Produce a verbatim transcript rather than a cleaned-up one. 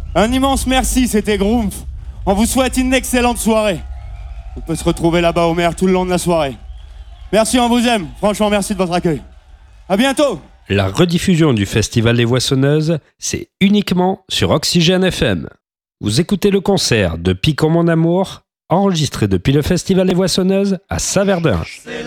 Un immense merci, c'était Groomf. On vous souhaite une excellente soirée. On peut se retrouver là-bas au maire tout le long de la soirée. Merci, on vous aime. Franchement, merci de votre accueil. À bientôt. La rediffusion du Festival Les Voix Sonneuses, c'est uniquement sur Oxygène F M. Vous écoutez le concert de Piquant mon amour, enregistré depuis le Festival Les Voix Sonneuses à Saverdun.